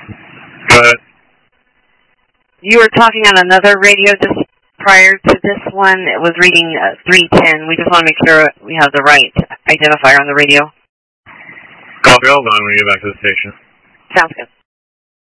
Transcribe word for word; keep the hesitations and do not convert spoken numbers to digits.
But you were talking on another radio just prior to this one. It was reading uh, three ten. We just want to make sure we have the right identifier on the radio. Copy, hold on when we get back to the station. Sounds good.